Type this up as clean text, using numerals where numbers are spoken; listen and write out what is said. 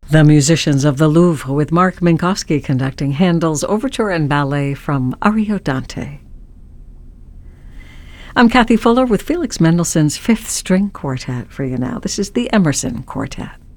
The Musicians of the Louvre with Mark Minkowski conducting Handel's Overture and Ballet from Ariodante. I'm Kathy Fuller with Felix Mendelssohn's Fifth String Quartet for you now. This is the Emerson Quartet.